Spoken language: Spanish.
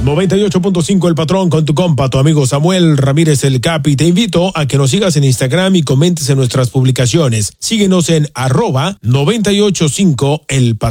98.5 El Patrón con tu compa, tu amigo Samuel Ramírez el Capi. Te invito a que nos sigas en Instagram y comentes en nuestras publicaciones. Síguenos en @985 El Patrón.